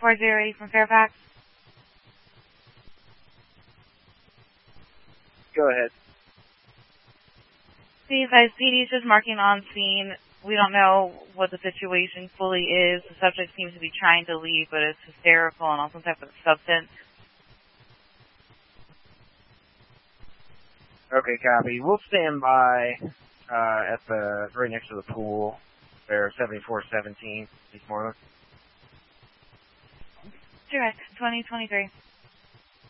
408 from Fairfax. Go ahead. Steve, PD is just marking on scene. We don't know what the situation fully is. The subject seems to be trying to leave, but it's hysterical and on some type of substance. Okay, copy. We'll stand by at the right next to the pool there, 7417 East Moreland. Direct, 2023.